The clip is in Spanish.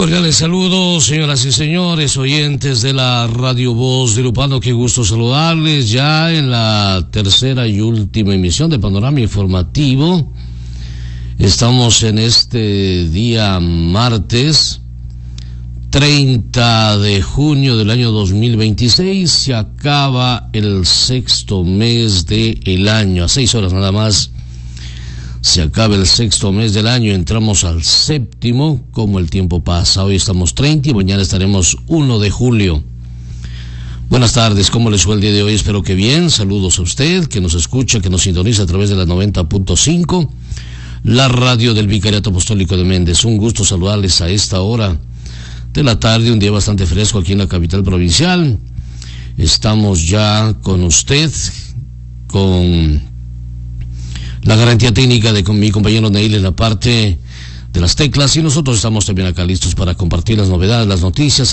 Cordiales saludos, señoras y señores, oyentes de la Radio Voz de Lupano. Qué gusto saludarles ya en la tercera y última emisión de Panorama Informativo. Estamos en este día martes 30 de junio del año 2026. Se acaba el sexto mes del año. A 6 horas nada más se acaba el sexto mes del año. Entramos al séptimo. Como el tiempo pasa. Hoy estamos 30 y mañana estaremos 1 de julio. Buenas tardes, ¿cómo les fue el día de hoy? Espero que bien. Saludos a usted que nos escucha, que nos sintoniza a través de la 90.5, la radio del Vicariato Apostólico de Méndez. Un gusto saludarles a esta hora de la tarde, un día bastante fresco aquí en la capital provincial. Estamos ya con usted, con la garantía técnica de con mi compañero Neil en la parte de las teclas, y nosotros estamos también acá listos para compartir las novedades, las noticias,